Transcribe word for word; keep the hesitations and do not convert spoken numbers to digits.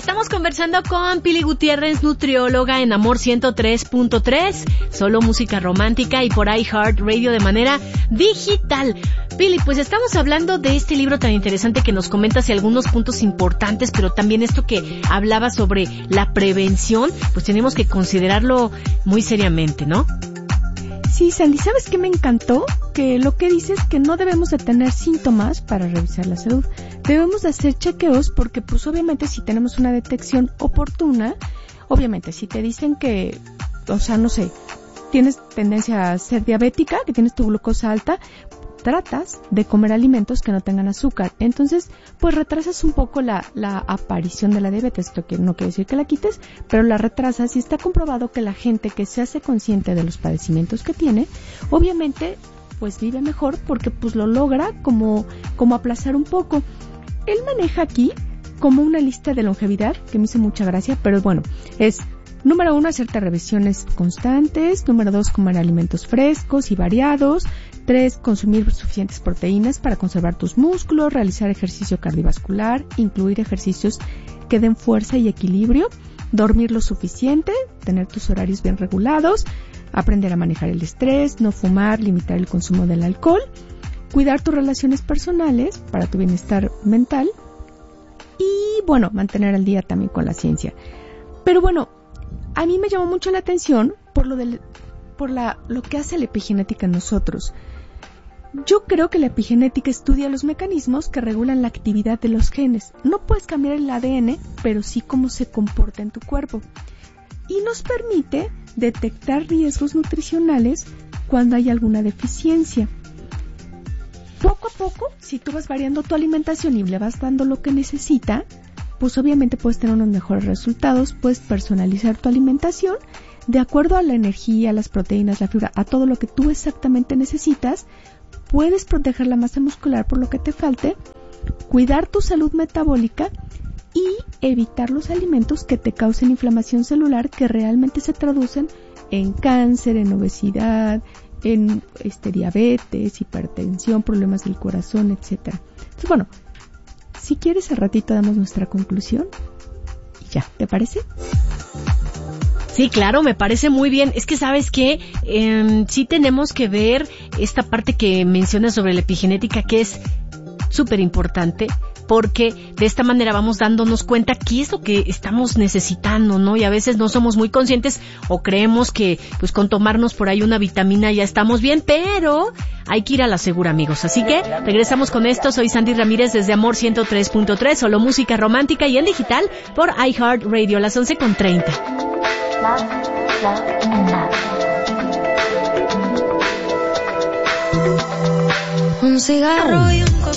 Estamos conversando con Pili Gutiérrez, nutrióloga en Amor ciento tres punto tres, solo música romántica y por iHeartRadio de manera digital. Pili, pues estamos hablando de este libro tan interesante que nos comentas y algunos puntos importantes, pero también esto que hablaba sobre la prevención, pues tenemos que considerarlo muy seriamente, ¿no? Sí, Sandy, ¿sabes qué me encantó? Que lo que dices es que no debemos de tener síntomas para revisar la salud. Debemos de hacer chequeos porque, pues, obviamente, si tenemos una detección oportuna, obviamente, si te dicen que, o sea, no sé, tienes tendencia a ser diabética, que tienes tu glucosa alta, tratas de comer alimentos que no tengan azúcar. Entonces, pues retrasas un poco la, la aparición de la diabetes. Esto que no quiere decir que la quites, pero la retrasas y está comprobado que la gente que se hace consciente de los padecimientos que tiene, obviamente, pues vive mejor porque pues lo logra como, como aplazar un poco. Él maneja aquí como una lista de longevidad que me hizo mucha gracia, pero bueno, es número uno, hacerte revisiones constantes. Número dos, comer alimentos frescos y variados. Tres, consumir suficientes proteínas para conservar tus músculos, realizar ejercicio cardiovascular, incluir ejercicios que den fuerza y equilibrio, dormir lo suficiente, tener tus horarios bien regulados, aprender a manejar el estrés, no fumar, limitar el consumo del alcohol, cuidar tus relaciones personales para tu bienestar mental y, bueno, mantener al día también con la ciencia. Pero bueno, a mí me llamó mucho la atención por lo del, por la, lo que hace la epigenética en nosotros. Yo creo que la epigenética estudia los mecanismos que regulan la actividad de los genes. No puedes cambiar el A D N, pero sí cómo se comporta en tu cuerpo. Y nos permite detectar riesgos nutricionales cuando hay alguna deficiencia. Poco a poco, si tú vas variando tu alimentación y le vas dando lo que necesita, pues obviamente puedes tener unos mejores resultados, puedes personalizar tu alimentación de acuerdo a la energía, a las proteínas, la fibra, a todo lo que tú exactamente necesitas. Puedes proteger la masa muscular por lo que te falte, cuidar tu salud metabólica y evitar los alimentos que te causen inflamación celular que realmente se traducen en cáncer, en obesidad, en este diabetes, hipertensión, problemas del corazón, etcétera. Entonces, bueno, si quieres al ratito damos nuestra conclusión y ya, ¿te parece? Sí, claro, me parece muy bien. Es que, ¿sabes qué? Eh, sí tenemos que ver esta parte que mencionas sobre la epigenética, que es súper importante, porque de esta manera vamos dándonos cuenta qué es lo que estamos necesitando, ¿no? Y a veces no somos muy conscientes o creemos que, pues, con tomarnos por ahí una vitamina ya estamos bien, pero hay que ir a la segura, amigos. Así que regresamos con esto. Soy Sandy Ramírez desde Amor ciento tres punto tres, solo música romántica y en digital por iHeartRadio, las once con treinta. Love, love, love. Un cigarro y un